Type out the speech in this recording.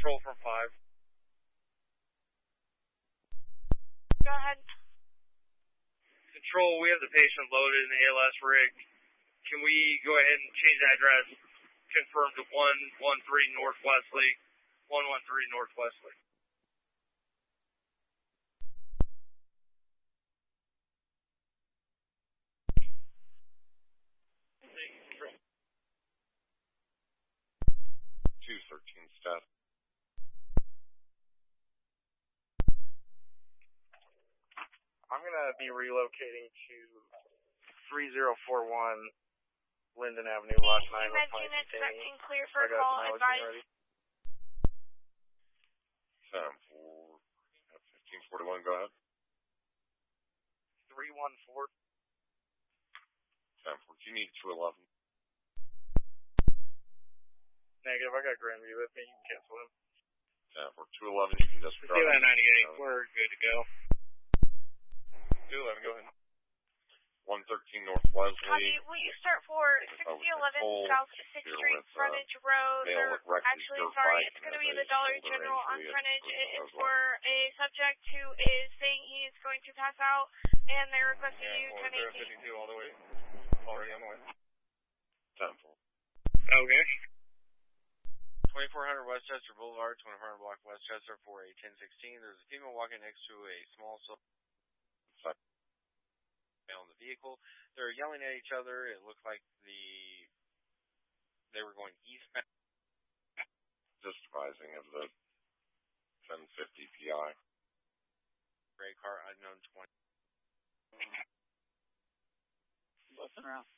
Control from 5. Go ahead. Control, we have the patient loaded in the ALS rig. Can we go ahead and change the address? Confirm to 113 North Wesley. 113 North Wesley. Control. 213 staff. I'm going to be relocating to 3041 Linden Avenue, Lot 9. Med units acting clear for call, advice. 1541, go ahead. 314. 10-4, do you need 211? Negative, I got Grandview with me, you can cancel him. 10-4, 211, you can disregard. 98, we're good to go. 211, go ahead. 113 North Wesley. Copy, will you start for 6011 South 6th Street, Frontage Road, actually, sorry, it's going to be the Dollar General on frontage. It is for a subject who is saying he is going to pass out, and they're requesting you 1018. 52 all the way, already on the way. 10-4. Okay. 2400 Westchester Boulevard, 2400 block Westchester for a 1016. There's a female walking next to a small male in the vehicle. They're yelling at each other. It looked like they were going eastbound. Just advising of the 1050 PI. Gray car, unknown 20. Listen around.